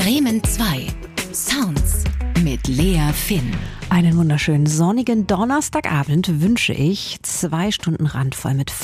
Bremen 2. Sounds mit Lea Finn. Einen wunderschönen sonnigen Donnerstagabend wünsche ich. 2 Stunden randvoll mit